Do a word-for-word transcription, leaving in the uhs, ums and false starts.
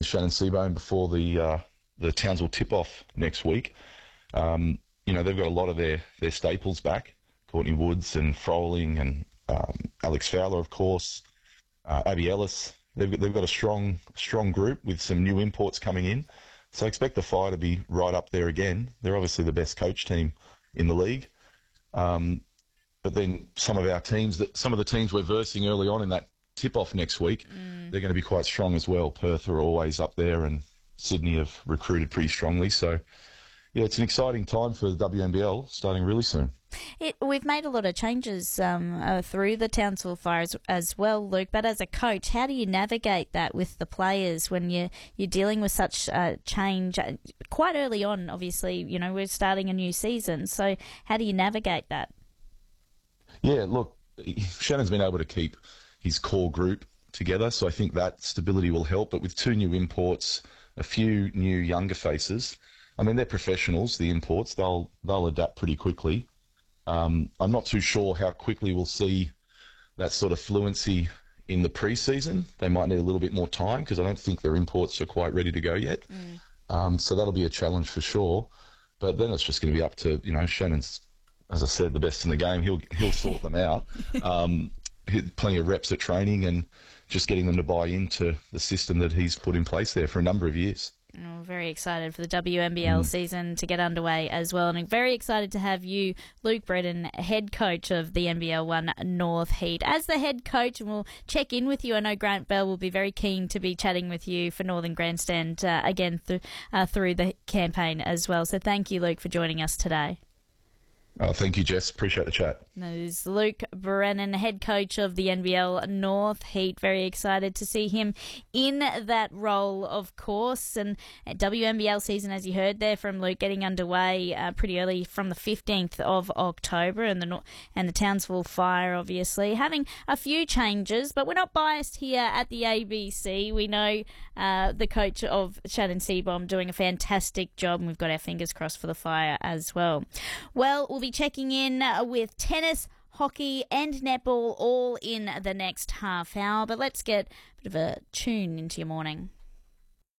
Shannon Seabohm before the uh, the Townsville tip-off next week. Um, you know, they've got a lot of their, their staples back. Courtney Woods and Froling and um, Alex Fowler, of course, uh, Abby Ellis. They've got, they've got a strong strong group with some new imports coming in. So I expect the Fire to be right up there again. They're obviously the best coach team in the league. Um, but then some of our teams, that some of the teams we're versing early on in that tip-off next week, mm. they're going to be quite strong as well. Perth are always up there, and Sydney have recruited pretty strongly. So, yeah, it's an exciting time for the W N B L starting really soon. It, we've made a lot of changes um, uh, through the Townsville Fire as, as well, Luke. But as a coach, how do you navigate that with the players when you're, you're dealing with such uh, change uh, quite early on? Obviously, you know, we're starting a new season. So how do you navigate that? Yeah, look, Shannon's been able to keep his core group together, so I think that stability will help. But with two new imports, a few new younger faces, I mean, they're professionals, the imports. They'll they'll adapt pretty quickly. Um, I'm not too sure how quickly we'll see that sort of fluency in the pre-season. They might need a little bit more time because I don't think their imports are quite ready to go yet. Mm. Um, so that'll be a challenge for sure. But then it's just going to be up to, you know, Shannon's, as I said, the best in the game. He'll he'll sort them out. Um, plenty of reps at training and just getting them to buy into the system that he's put in place there for a number of years. Oh, very excited for the W N B L mm. season to get underway as well. And I'm very excited to have you, Luke Brennan, head coach of the N B L one North Heat. As the head coach, and we'll check in with you. I know Grant Bell will be very keen to be chatting with you for Northern Grandstand uh, again th- uh, through the campaign as well. So thank you, Luke, for joining us today. Oh, thank you, Jess. Appreciate the chat. That is Luke Brennan, head coach of the N B L North Heat. Very excited to see him in that role, of course. And W N B L season, as you heard there from Luke, getting underway uh, pretty early from the fifteenth of October. And the and the Townsville Fire, obviously, having a few changes. But we're not biased here at the A B C. We know uh, the coach of Shannon Seabohm doing a fantastic job. And we've got our fingers crossed for the Fire as well. Well, we'll be checking in with tennis, hockey and netball all in the next half hour. But let's get a bit of a tune into your morning.